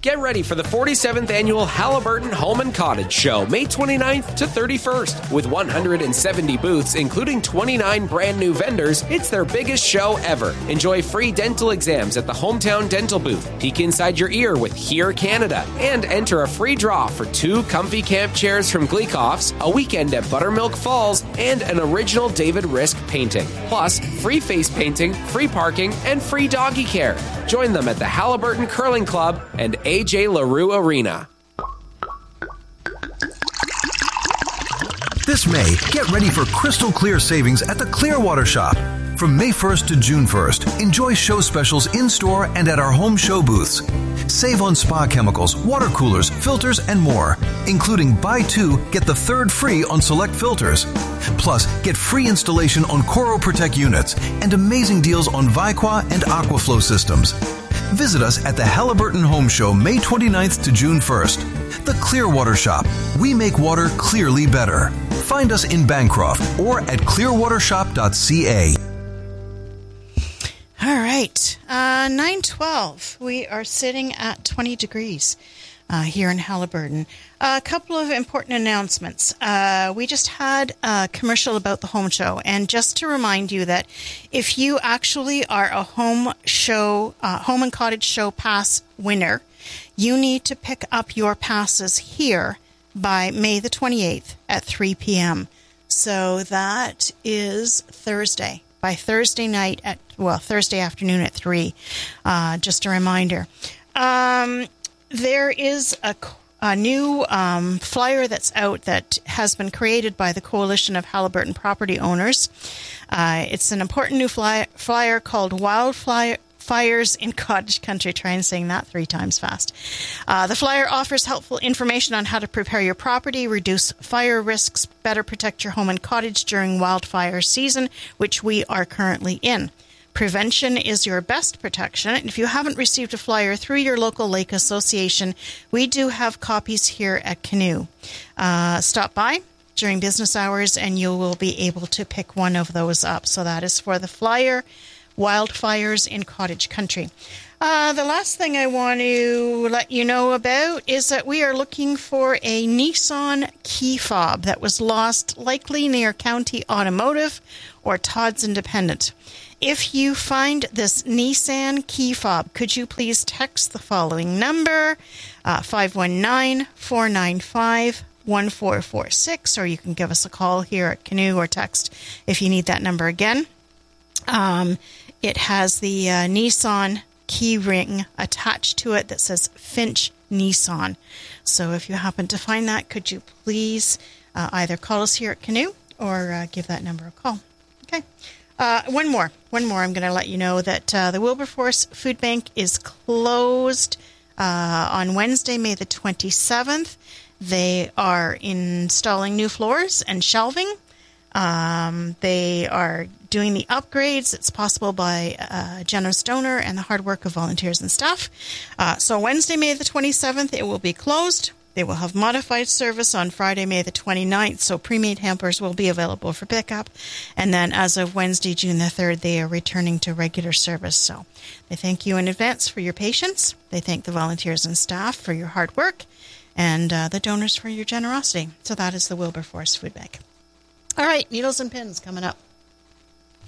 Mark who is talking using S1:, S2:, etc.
S1: Get ready for the 47th Annual Halliburton Home and Cottage Show, May 29th to 31st. With 170 booths, including 29 brand new vendors, it's their biggest show ever. Enjoy free dental exams at the Hometown Dental booth. Peek inside your ear with Hear Canada. And enter a free draw for 2 comfy camp chairs from Gleekoff's, a weekend at Buttermilk Falls, and an original David Risk painting. Plus, free face painting, free parking, and free doggy care. Join them at the Halliburton Curling Club and AJ LaRue Arena.
S2: This May, get ready for crystal clear savings at the Clearwater Shop. From May 1st to June 1st, enjoy show specials in-store and at our home show booths. Save on spa chemicals, water coolers, filters, and more, including buy 2, get the 3rd free on select filters. Plus, get free installation on Coro Protect units and amazing deals on Vicqua and Aquaflow systems. Visit us at the Halliburton Home Show May 29th to June 1st. The Clearwater Shop. We make water clearly better. Find us in Bancroft or at clearwatershop.ca.
S3: All right, 9:12. We are sitting at 20 degrees here in Halliburton. A couple of important announcements. We just had a commercial about the home show, and just to remind you that if you actually are a home and cottage show pass winner, you need to pick up your passes here by May the 28th at 3 p.m. So that is Thursday. By Thursday night Thursday afternoon at 3. Just a reminder. There is a new flyer that's out that has been created by the Coalition of Halliburton Property Owners. It's an important new flyer called Wildfires in Cottage Country. Try and saying that 3 times fast. The flyer offers helpful information on how to prepare your property, reduce fire risks, better protect your home and cottage during wildfire season, which we are currently in. Prevention is your best protection. And if you haven't received a flyer through your local lake association, we do have copies here at Canoe. Stop by during business hours and you will be able to pick one of those up. So that is for the flyer, Wildfires in Cottage Country. The last thing I want to let you know about is that we are looking for a Nissan key fob that was lost, likely near County Automotive or Todd's Independent. If you find this Nissan key fob, could you please text the following number, 519-495-1446, or you can give us a call here at Canoe or text if you need that number again. It has the Nissan key ring attached to it that says Finch Nissan. So if you happen to find that, could you please either call us here at Canoe or give that number a call. Okay. One more. I'm going to let you know that the Wilberforce Food Bank is closed on Wednesday, May the 27th. They are installing new floors and shelving. They are doing the upgrades. It's possible by a generous donor and the hard work of volunteers and staff. So Wednesday, May the 27th, it will be closed. They will have modified service on Friday, May the 29th, so pre-made hampers will be available for pickup. And then as of Wednesday, June the 3rd, they are returning to regular service. So they thank you in advance for your patience. They thank the volunteers and staff for your hard work and the donors for your generosity. So that is the Wilberforce Food Bank. All right, Needles and Pins coming up.